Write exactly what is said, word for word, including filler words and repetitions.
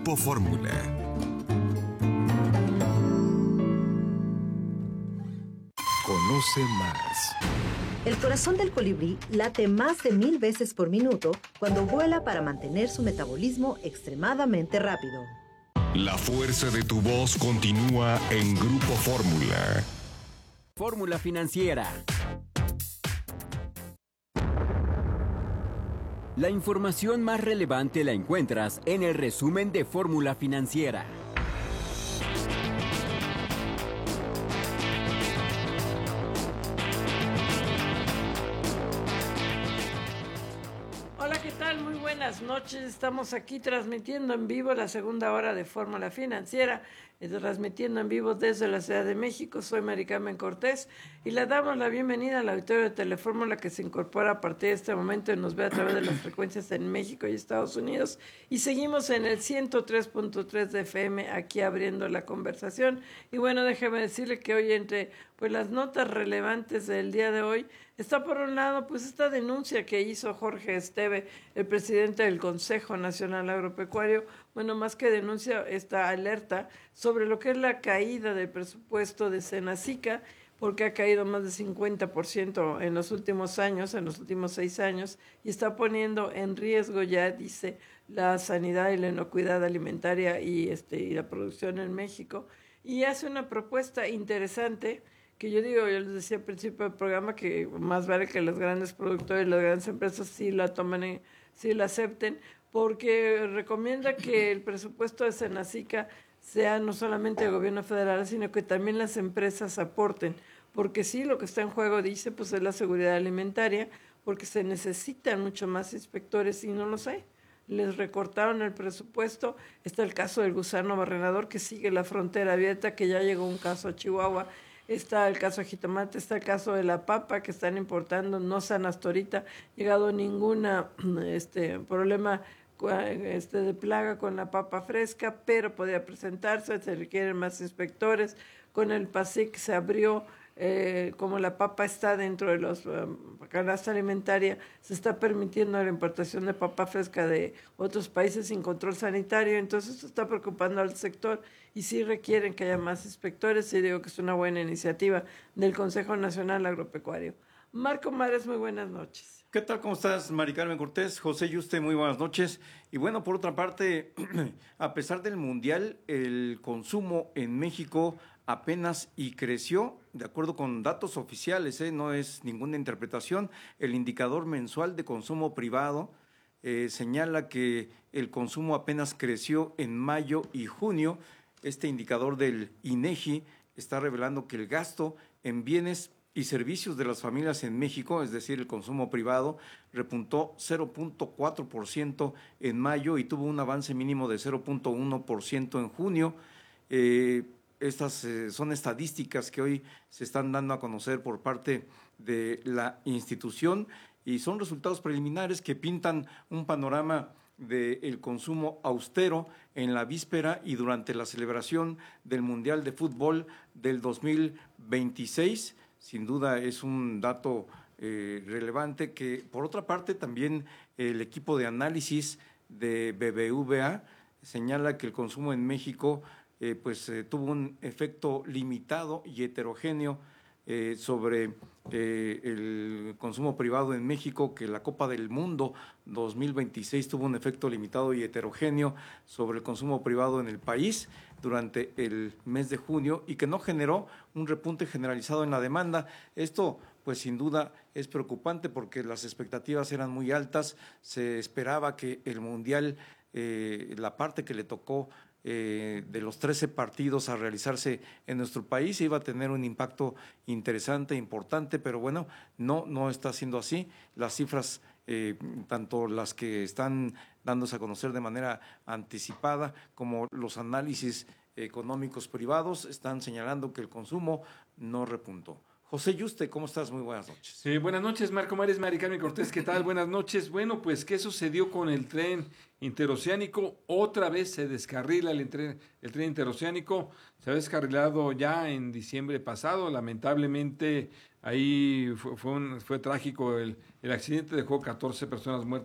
Grupo Fórmula. Conoce más. El corazón del colibrí late más de mil veces por minuto cuando vuela para mantener su metabolismo extremadamente rápido. La fuerza de tu voz continúa en Grupo Fórmula. Fórmula Financiera. La información más relevante la encuentras en el resumen de Fórmula Financiera. Buenas noches, estamos aquí transmitiendo en vivo la segunda hora de Fórmula Financiera, transmitiendo en vivo desde la Ciudad de México. Soy Mari Carmen Cortés y le damos la bienvenida al auditorio de Telefórmula que se incorpora a partir de este momento y nos ve a través de las frecuencias en México y Estados Unidos. Y seguimos en el ciento tres punto tres de F M aquí abriendo la conversación. Y bueno, déjeme decirle que hoy entre pues las notas relevantes del día de hoy está por un lado pues esta denuncia que hizo Jorge Esteve, el presidente del Consejo Nacional Agropecuario, bueno, más que denuncia, esta alerta sobre lo que es la caída del presupuesto de Senacica, porque ha caído más del cincuenta por ciento en los últimos años, en los últimos seis años, y está poniendo en riesgo ya, dice, la sanidad y la inocuidad alimentaria y, este, y la producción en México, y hace una propuesta interesante que yo digo, yo les decía al principio del programa que más vale que los grandes productores, las grandes empresas sí la tomen, en, sí la acepten, porque recomienda que el presupuesto de Senacica sea no solamente el gobierno federal, sino que también las empresas aporten, porque sí, lo que está en juego, dice, pues es la seguridad alimentaria, porque se necesitan mucho más inspectores y no lo sé. Les recortaron el presupuesto. Está el caso del gusano barrenador que sigue la frontera abierta, que ya llegó un caso a Chihuahua. Está el caso de jitomate, está el caso de la papa que están importando, no se han hasta ahorita llegado ningún este, problema este, de plaga con la papa fresca, pero podría presentarse, se requieren más inspectores. Con el PASIC se abrió, eh, como la papa está dentro de los um, canasta alimentaria, se está permitiendo la importación de papa fresca de otros países sin control sanitario, entonces esto está preocupando al sector y sí requieren que haya más inspectores, y digo que es una buena iniciativa del Consejo Nacional Agropecuario. Marco Mares, muy buenas noches. ¿Qué tal? ¿Cómo estás, Mari Carmen Cortés? José Yuste, muy buenas noches. Y bueno, por otra parte, a pesar del Mundial, el consumo en México apenas y creció, de acuerdo con datos oficiales, ¿eh? No es ninguna interpretación. El indicador mensual de consumo privado eh, señala que el consumo apenas creció en mayo y junio. Este indicador del INEGI está revelando que el gasto en bienes y servicios de las familias en México, es decir, el consumo privado, repuntó cero punto cuatro por ciento en mayo y tuvo un avance mínimo de cero punto uno por ciento en junio. Eh, estas eh, son estadísticas que hoy se están dando a conocer por parte de la institución y son resultados preliminares que pintan un panorama del consumo austero en la víspera y durante la celebración del Mundial de Fútbol del dos mil veintiséis. Sin duda es un dato eh, relevante que, por otra parte, también el equipo de análisis de B B V A señala que el consumo en México eh, pues eh, tuvo un efecto limitado y heterogéneo eh, sobre eh, el consumo privado en México, que la Copa del Mundo dos mil veintiséis tuvo un efecto limitado y heterogéneo sobre el consumo privado en el país durante el mes de junio y que no generó un repunte generalizado en la demanda. Esto, pues sin duda, es preocupante porque las expectativas eran muy altas. Se esperaba que el Mundial, eh, la parte que le tocó Eh, de los trece partidos a realizarse en nuestro país iba a tener un impacto interesante, importante, pero bueno, no, no está siendo así. Las cifras, eh, tanto las que están dándose a conocer de manera anticipada como los análisis económicos privados, están señalando que el consumo no repuntó. José Yuste, ¿cómo estás? Muy buenas noches. Sí, buenas noches, Marco Mares, Mari Carmen Cortés, ¿qué tal? Buenas noches. Bueno, pues, ¿qué sucedió con el tren interoceánico? Otra vez se descarrila el tren, el tren interoceánico. Se ha descarrilado ya en diciembre pasado. Lamentablemente, ahí fue, fue, un, fue trágico. El, el accidente dejó catorce personas muertas.